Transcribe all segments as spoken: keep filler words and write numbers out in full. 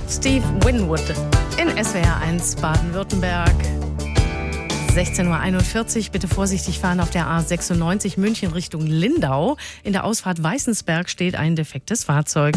Steve Winwood in S W R eins Baden-Württemberg. sechzehn Uhr einundvierzig, bitte vorsichtig fahren auf der A sechsundneunzig München Richtung Lindau. In der Ausfahrt Weißensberg steht ein defektes Fahrzeug.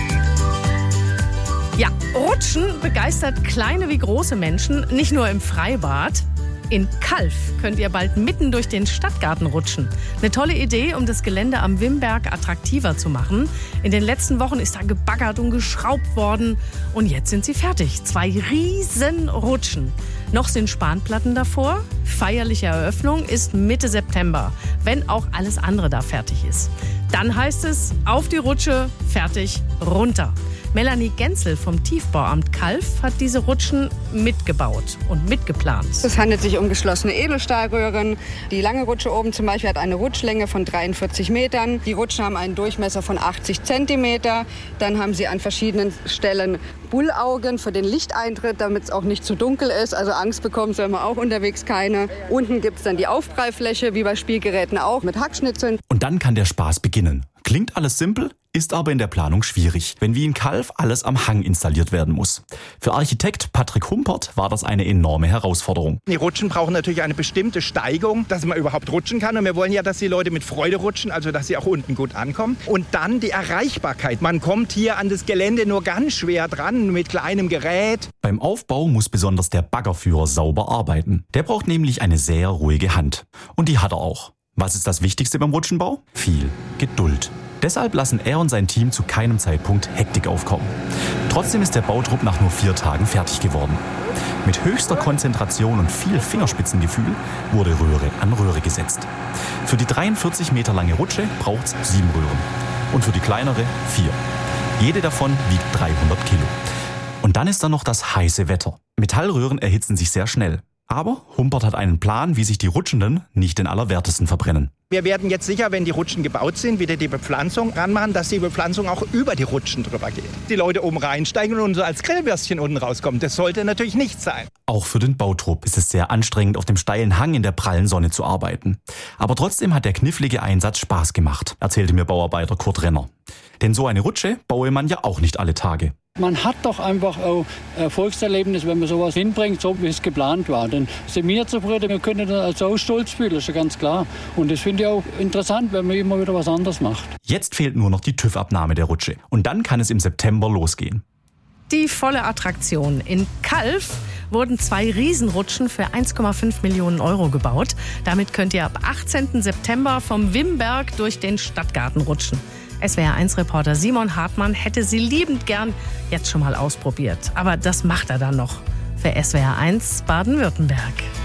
Ja, Rutschen begeistert kleine wie große Menschen, nicht nur im Freibad. In Calw könnt ihr bald mitten durch den Stadtgarten rutschen. Eine tolle Idee, um das Gelände am Wimberg attraktiver zu machen. In den letzten Wochen ist da gebaggert und geschraubt worden. Und jetzt sind sie fertig. Zwei riesen Rutschen. Noch sind Spanplatten davor. Feierliche Eröffnung ist Mitte September, wenn auch alles andere da fertig ist. Dann heißt es, auf die Rutsche, fertig, runter. Melanie Genzel vom Tiefbauamt Calw hat diese Rutschen mitgebaut und mitgeplant. Es handelt sich um geschlossene Edelstahlröhren. Die lange Rutsche oben zum Beispiel hat eine Rutschlänge von dreiundvierzig Metern. Die Rutschen haben einen Durchmesser von achtzig Zentimeter. Dann haben sie an verschiedenen Stellen Bullaugen für den Lichteintritt, damit es auch nicht zu dunkel ist. Also Angst bekommen soll man auch unterwegs keine. Unten gibt es dann die Aufprallfläche, wie bei Spielgeräten auch, mit Hackschnitzeln. Und dann kann der Spaß beginnen. Klingt alles simpel, ist aber in der Planung schwierig, wenn wie in Calw alles am Hang installiert werden muss. Für Architekt Patrick Humpert war das eine enorme Herausforderung. Die Rutschen brauchen natürlich eine bestimmte Steigung, dass man überhaupt rutschen kann. Und wir wollen ja, dass die Leute mit Freude rutschen, also dass sie auch unten gut ankommen. Und dann die Erreichbarkeit. Man kommt hier an das Gelände nur ganz schwer dran mit kleinem Gerät. Beim Aufbau muss besonders der Baggerführer sauber arbeiten. Der braucht nämlich eine sehr ruhige Hand. Und die hat er auch. Was ist das Wichtigste beim Rutschenbau? Viel Geduld. Deshalb lassen er und sein Team zu keinem Zeitpunkt Hektik aufkommen. Trotzdem ist der Bautrupp nach nur vier Tagen fertig geworden. Mit höchster Konzentration und viel Fingerspitzengefühl wurde Röhre an Röhre gesetzt. Für die dreiundvierzig Meter lange Rutsche braucht es sieben Röhren. Und für die kleinere vier. Jede davon wiegt dreihundert Kilo. Und dann ist da noch das heiße Wetter. Metallröhren erhitzen sich sehr schnell. Aber Humpert hat einen Plan, wie sich die Rutschenden nicht den Allerwertesten verbrennen. Wir werden jetzt sicher, wenn die Rutschen gebaut sind, wieder die Bepflanzung ranmachen, dass die Bepflanzung auch über die Rutschen drüber geht. Die Leute oben reinsteigen und so als Grillwürstchen unten rauskommen. Das sollte natürlich nicht sein. Auch für den Bautrupp ist es sehr anstrengend, auf dem steilen Hang in der prallen Sonne zu arbeiten. Aber trotzdem hat der knifflige Einsatz Spaß gemacht, erzählte mir Bauarbeiter Kurt Renner. Denn so eine Rutsche baue man ja auch nicht alle Tage. Man hat doch einfach auch Erfolgserlebnis, wenn man sowas hinbringt, so wie es geplant war. Denn sind wir zufrieden, wir können das als auch stolz fühlen, das ist ja ganz klar. Und das finde ich auch interessant, wenn man immer wieder was anderes macht. Jetzt fehlt nur noch die TÜV-Abnahme der Rutsche. Und dann kann es im September losgehen. Die volle Attraktion. In Calw wurden zwei Riesenrutschen für eins Komma fünf Millionen Euro gebaut. Damit könnt ihr ab achtzehnten September vom Wimberg durch den Stadtgarten rutschen. S W R eins Reporter Simon Hartmann hätte sie liebend gern jetzt schon mal ausprobiert. Aber das macht er dann noch für S W R eins Baden-Württemberg.